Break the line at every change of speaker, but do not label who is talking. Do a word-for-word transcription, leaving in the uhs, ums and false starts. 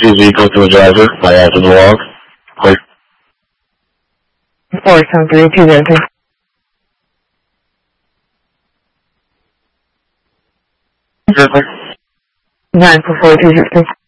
Choose equal to a driver by after the log. Clear.
Four seven three two zero two.
Clear, clear.
Nine four four two six three.